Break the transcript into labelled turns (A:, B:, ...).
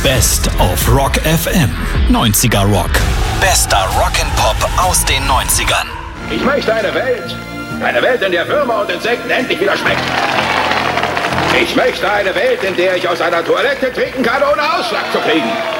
A: Best of Rock FM. 90er Rock. Bester Rock'n'Pop aus den 90ern.
B: Ich möchte eine Welt, in der Würmer und Insekten endlich wieder schmecken. Ich möchte eine Welt, in der ich aus einer Toilette trinken kann, ohne Ausschlag zu kriegen.